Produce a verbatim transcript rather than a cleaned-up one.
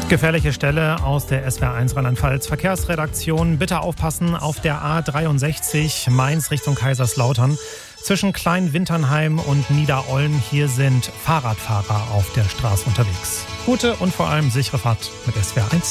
Gefährliche Stelle aus der S W R eins Rheinland-Pfalz Verkehrsredaktion. Bitte aufpassen auf der A dreiundsechzig Mainz Richtung Kaiserslautern. Zwischen Klein-Winternheim und Niederolm. Hier sind Fahrradfahrer auf der Straße unterwegs. Gute und vor allem sichere Fahrt mit S W R eins.